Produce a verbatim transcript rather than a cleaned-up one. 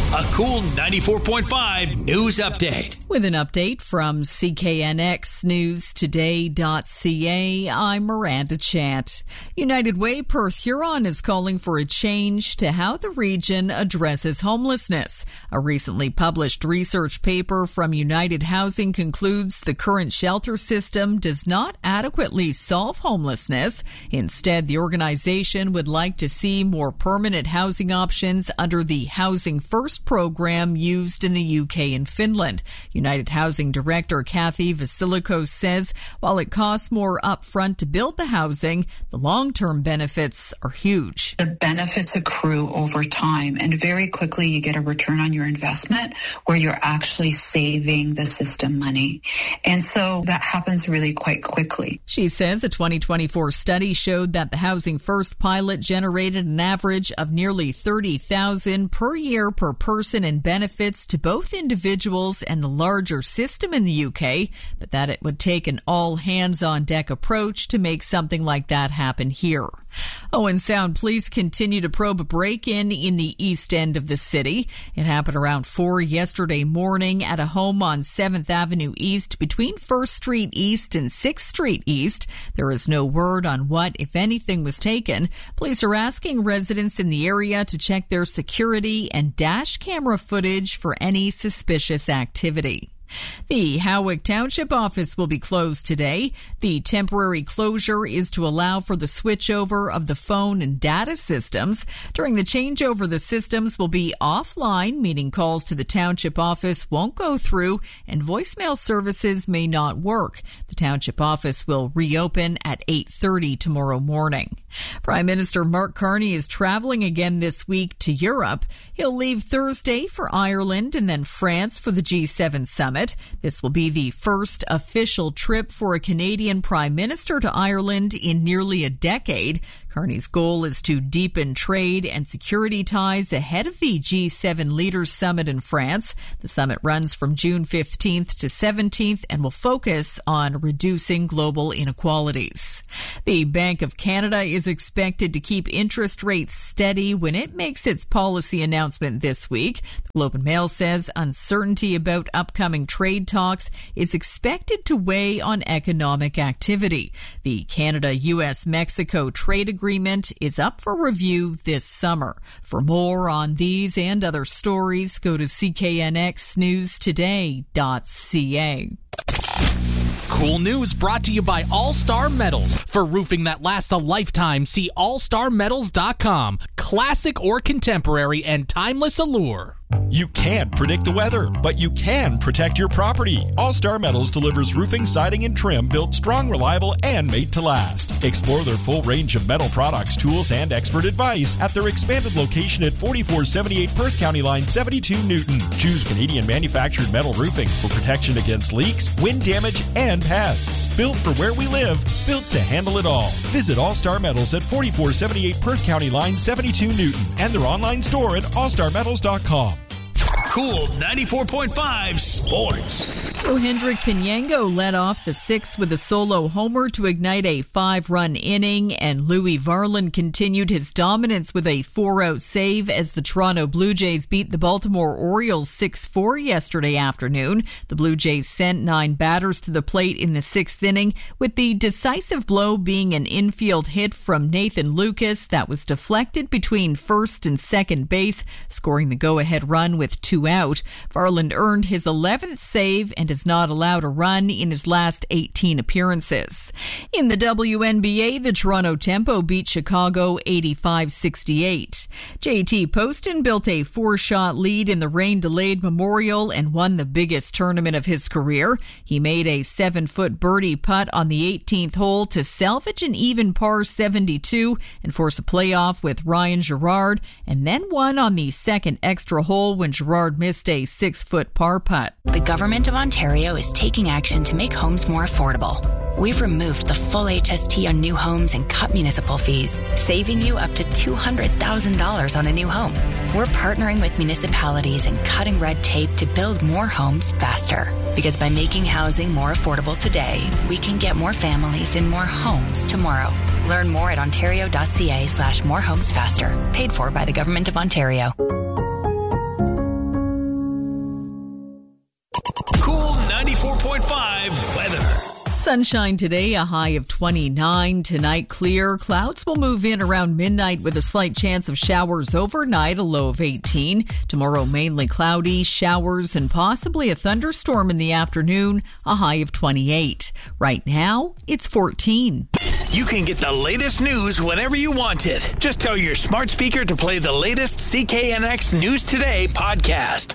A cool ninety-four point five news update. With an update from C K N X News Today dot C A, I'm Miranda Chant. United Way Perth Huron is calling for a change to how the region addresses homelessness. A recently published research paper from United Housing concludes the current shelter system does not adequately solve homelessness. Instead, the organization would like to see more permanent housing options under the Housing First program used in the U K and Finland. United Housing Director Kathy Vasilikos says while it costs more upfront to build the housing, the long-term benefits are huge. The benefits accrue over time, and very quickly you get a return on your investment where you're actually saving the system money. And so that happens really quite quickly. She says a twenty twenty-four study showed that the Housing First pilot generated an average of nearly thirty thousand dollars per year per person in benefits to both individuals and the larger system in the U K, but that it would take an all-hands-on-deck approach to make something like that happen here. Owen Sound police continue to probe a break-in in the east end of the city. It happened around four yesterday morning at a home on seventh Avenue East between first Street East and sixth Street East. There is no word on what, if anything, was taken. Police are asking residents in the area to check their security and dash camera footage for any suspicious activity. The Howick Township office will be closed today. The temporary closure is to allow for the switchover of the phone and data systems. During the changeover, the systems will be offline, meaning calls to the township office won't go through and voicemail services may not work. The township office will reopen at eight thirty tomorrow morning. Prime Minister Mark Carney is traveling again this week to Europe. He'll leave Thursday for Ireland and then France for the G seven summit. This will be the first official trip for a Canadian Prime Minister to Ireland in nearly a decade. Carney's goal is to deepen trade and security ties ahead of the G seven Leaders Summit in France. The summit runs from June fifteenth to seventeenth and will focus on reducing global inequalities. The Bank of Canada is expected to keep interest rates steady when it makes its policy announcement this week. The Globe and Mail says uncertainty about upcoming trade talks is expected to weigh on economic activity. The Canada-U S Mexico trade agreement is up for review this summer. For more on these and other stories, go to C K N X News Today dot C A. Cool news brought to you by All-Star Metals. For roofing that lasts a lifetime, see all star metals dot com. Classic or contemporary and timeless allure. You can't predict the weather, but you can protect your property. All-Star Metals delivers roofing, siding, and trim built strong, reliable, and made to last. Explore their full range of metal products, tools, and expert advice at their expanded location at forty-four seventy-eight Perth County Line seventy-two Newton. Choose Canadian manufactured metal roofing for protection against leaks, wind damage, and pests. Built for where we live, built to handle it all. Visit All-Star Metals at forty-four seventy-eight Perth County Line seventy-two Newton and their online store at all star metals dot com. Cool ninety-four point five Sports. Hendrik Pinyango led off the sixth with a solo homer to ignite a five-run inning, and Louis Varland continued his dominance with a four-out save as the Toronto Blue Jays beat the Baltimore Orioles six four yesterday afternoon. The Blue Jays sent nine batters to the plate in the sixth inning, with the decisive blow being an infield hit from Nathan Lucas that was deflected between first and second base, scoring the go-ahead run with two out. Varland earned his eleventh save and has not allowed a run in his last eighteen appearances. In the W N B A, the Toronto Tempo beat Chicago eighty-five sixty-eight. J T Poston built a four-shot lead in the rain-delayed Memorial and won the biggest tournament of his career. He made a seven-foot birdie putt on the eighteenth hole to salvage an even par seventy-two and force a playoff with Ryan Gerard, and then won on the second extra hole when Gerard missed a six-foot par putt. The Government of Ontario is taking action to make homes more affordable. We've removed the full H S T on new homes and cut municipal fees, saving you up to two hundred thousand dollars on a new home. We're partnering with municipalities and cutting red tape to build more homes faster. Because by making housing more affordable today, we can get more families in more homes tomorrow. Learn more at ontario.ca slash more homes faster. Paid for by the Government of Ontario. five weather. Sunshine today, a high of twenty-nine. Tonight, clear. Clouds will move in around midnight with a slight chance of showers overnight, a low of eighteen. Tomorrow, mainly cloudy, showers, and possibly a thunderstorm in the afternoon, a high of twenty-eight. Right now, it's fourteen. You can get the latest news whenever you want it. Just tell your smart speaker to play the latest C K N X News Today podcast.